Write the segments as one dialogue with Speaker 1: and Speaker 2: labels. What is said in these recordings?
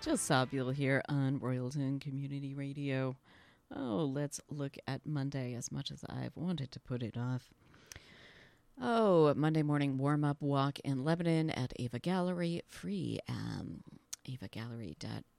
Speaker 1: Just Sabul here on Royalton Community Radio. Oh, let's look at Monday as much as I've wanted to put it off. Oh, Monday morning warm-up walk in Lebanon at Ava Gallery, free. avagallery.org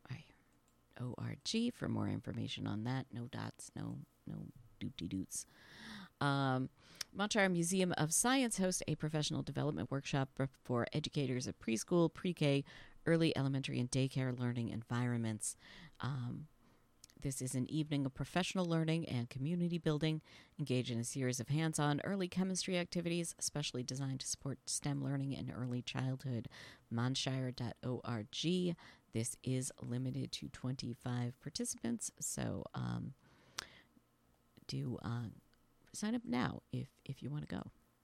Speaker 1: for more information on that. No dots, no doot-de-doots. Montreal Museum of Science hosts a professional development workshop for educators of preschool, pre-K, early elementary, and daycare learning environments. This is an evening of professional learning and community building. Engage in a series of hands-on early chemistry activities, specially designed to support STEM learning in early childhood. Montshire.org. This is limited to 25 participants, so do sign up now if you want to go.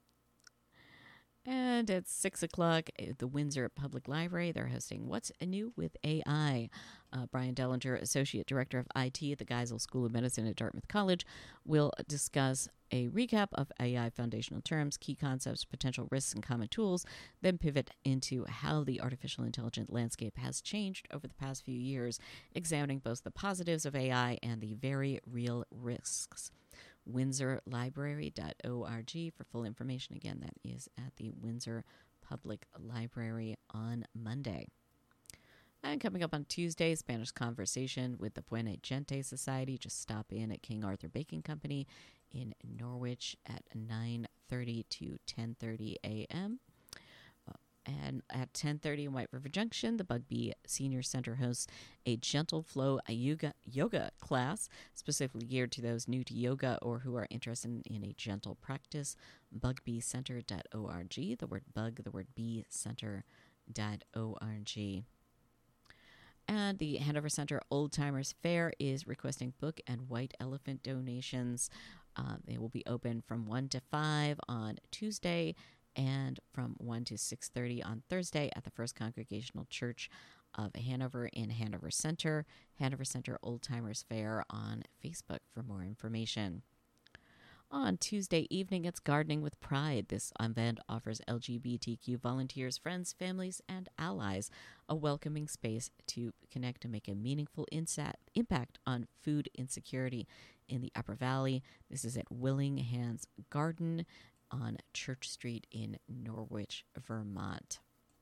Speaker 1: And at 6 o'clock, at the Windsor Public Library, they're hosting What's New with AI. Brian Dellinger, Associate Director of IT at the Geisel School of Medicine at Dartmouth College, will discuss a recap of AI foundational terms, key concepts, potential risks, and common tools, then pivot into how the artificial intelligence landscape has changed over the past few years, examining both the positives of AI and the very real risks. windsorlibrary.org for full information. Again, that is at the Windsor Public Library on Monday. And coming up on Tuesday, Spanish Conversation with the Buena Gente Society. Just stop in at King Arthur Baking Company in Norwich at 9:30 to 10:30 a.m. And at 10:30 in White River Junction, the Bugbee Senior Center hosts a Gentle Flow yoga class specifically geared to those new to yoga or who are interested in a gentle practice. Bugbeecenter.org. The word bug, the word bee, center.org. And the Hanover Center Old Timers Fair is requesting book and white elephant donations. They will be open from 1 to 5 on Tuesday and from 1 to 6:30 on Thursday at the First Congregational Church of Hanover in Hanover Center. Hanover Center Old Timers Fair on Facebook for more information. On Tuesday evening, it's Gardening with Pride. This event offers LGBTQ volunteers, friends, families, and allies a welcoming space to connect and make a meaningful impact on food insecurity in the Upper Valley. This is at Willing Hands Garden on Church Street in Norwich, Vermont.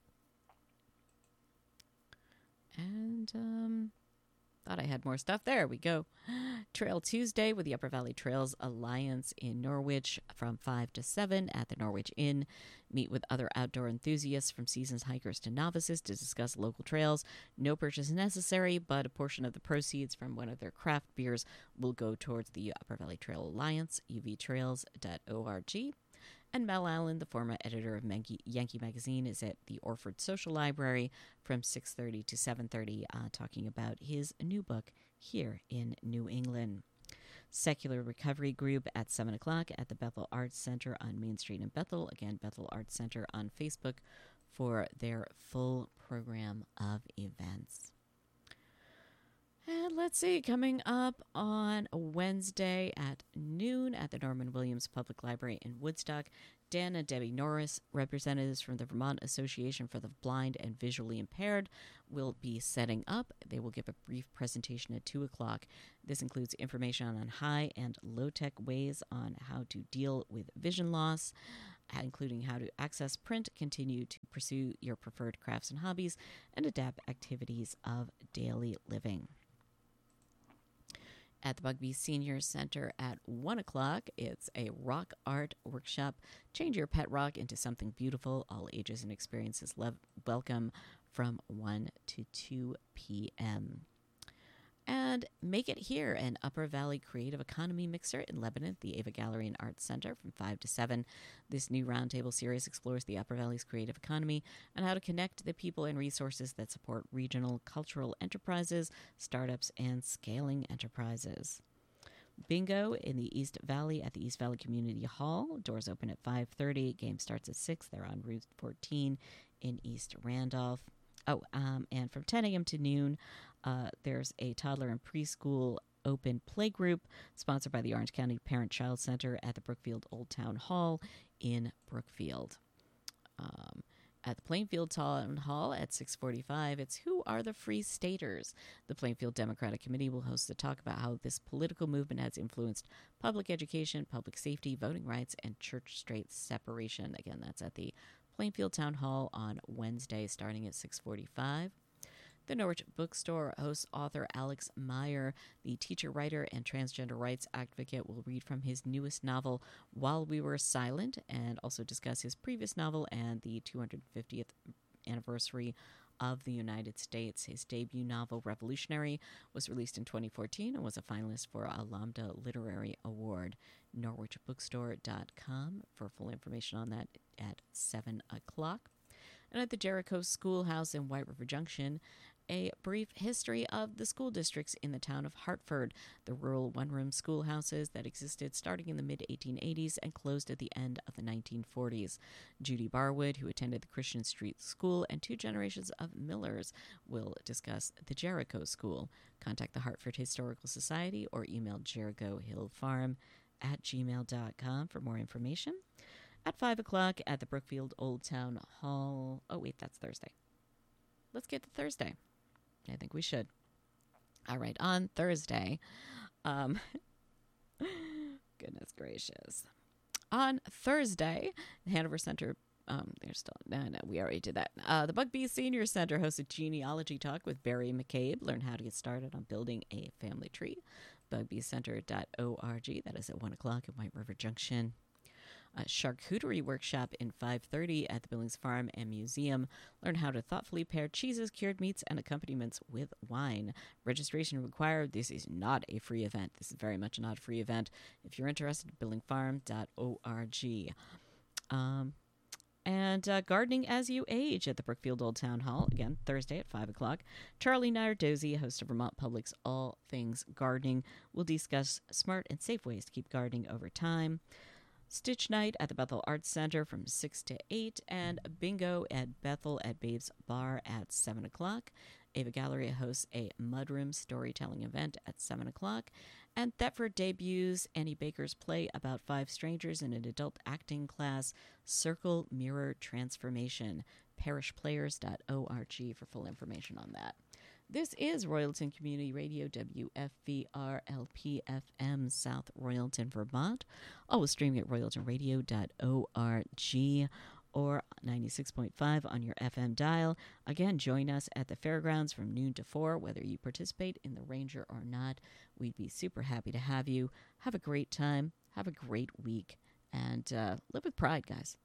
Speaker 1: And thought I had more stuff. There we go. Trail Tuesday with the Upper Valley Trails Alliance in Norwich from 5 to 7 at the Norwich Inn. Meet with other outdoor enthusiasts from seasoned hikers to novices to discuss local trails. No purchase necessary, but a portion of the proceeds from one of their craft beers will go towards the Upper Valley Trail Alliance, uvtrails.org. And Mel Allen, the former editor of Yankee Magazine, is at the Orford Social Library from 6:30 to 7:30, talking about his new book here in New England. Secular Recovery Group at 7 o'clock at the Bethel Arts Center on Main Street in Bethel. Again, Bethel Arts Center on Facebook for their full program of events. And let's see, coming up on Wednesday at noon at the Norman Williams Public Library in Woodstock, Dan and Debbie Norris, representatives from the Vermont Association for the Blind and Visually Impaired, will be setting up. They will give a brief presentation at 2 o'clock. This includes information on high and low-tech ways on how to deal with vision loss, including how to access print, continue to pursue your preferred crafts and hobbies, and adapt activities of daily living. At the Bugbee Senior Center at 1 o'clock, it's a rock art workshop. Change your pet rock into something beautiful. All ages and experiences welcome from 1 to 2 p.m. And Make It Here, an Upper Valley Creative Economy Mixer in Lebanon, the Ava Gallery and Arts Center from 5 to 7. This new roundtable series explores the Upper Valley's creative economy and how to connect the people and resources that support regional cultural enterprises, startups, and scaling enterprises. Bingo in the East Valley at the East Valley Community Hall. Doors open at 5:30. Game starts at 6. They're on Route 14 in East Randolph. And from 10 a.m. to noon, there's a toddler and preschool open play group sponsored by the Orange County Parent-Child Center at the Brookfield Old Town Hall in Brookfield. At the Plainfield Town Hall at 6:45, it's Who Are the Free Staters? The Plainfield Democratic Committee will host a talk about how this political movement has influenced public education, public safety, voting rights, and church-state separation. Again, that's at the Plainfield Town Hall on Wednesday starting at 6:45. The Norwich Bookstore hosts author Alex Meyer. The teacher, writer, and transgender rights advocate will read from his newest novel, While We Were Silent, and also discuss his previous novel and the 250th anniversary of the United States. His debut novel, Revolutionary, was released in 2014 and was a finalist for a Lambda Literary Award. NorwichBookstore.com for full information on that at 7 o'clock. And at the Jericho Schoolhouse in White River Junction, a brief history of the school districts in the town of Hartford, the rural one-room schoolhouses that existed starting in the mid-1880s and closed at the end of the 1940s. Judy Barwood, who attended the Christian Street School, and two generations of Millers will discuss the Jericho School. Contact the Hartford Historical Society or email jerichohillfarm@gmail.com for more information. At 5 o'clock at the Brookfield Old Town Hall. Oh, wait, that's Thursday. Let's get to Thursday. I think we should. All right, on Thursday. Goodness gracious. On Thursday, the Hanover Center, we already did that. The Bugbee Senior Center hosts a genealogy talk with Barry McCabe. Learn how to get started on building a family tree. BugbeeCenter.org. That is at 1 o'clock at White River Junction. A charcuterie workshop in 5:30 at the Billings Farm and Museum. Learn how to thoughtfully pair cheeses, cured meats, and accompaniments with wine. Registration required. This is not a free event. This is very much not a free event. If you're interested, billingfarm.org. And Gardening as You Age at the Brookfield Old Town Hall, again, Thursday at 5 o'clock. Charlie Nardozzi, host of Vermont Public's All Things Gardening, will discuss smart and safe ways to keep gardening over time. Stitch Night at the Bethel Arts Center from 6 to 8, and Bingo at Bethel at Babe's Bar at 7 o'clock. Ava Galleria hosts a mudroom storytelling event at 7 o'clock. And Thetford debuts Annie Baker's play about 5 strangers in an adult acting class, Circle Mirror Transformation. parishplayers.org for full information on that. This is Royalton Community Radio, WFVR-LP-FM, South Royalton, Vermont. Always streaming at royaltonradio.org or 96.5 on your FM dial. Again, join us at the fairgrounds from noon to 4, whether you participate in the Ranger or not. We'd be super happy to have you. Have a great time. Have a great week. And live with pride, guys.